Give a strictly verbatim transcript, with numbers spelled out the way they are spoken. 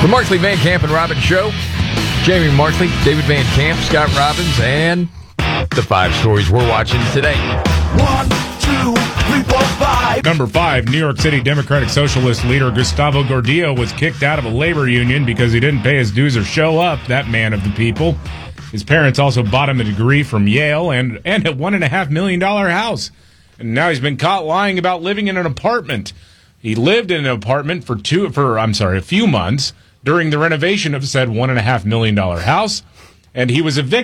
The Markley, Van Camp, and Robbins Show. Jamie Markley, David Van Camp, Scott Robbins, and the five stories we're watching today. One, two, three, four, five. Number five, New York City Democratic Socialist leader Gustavo Gordillo was kicked out of a labor union because he didn't pay his dues or show up, that man of the people. His parents also bought him a degree from Yale and, and a one and a half million dollar house. And now he's been caught lying about living in an apartment. He lived in an apartment for two, for, I'm sorry, a few months during the renovation of said one and a half million dollar house, and he was evicted.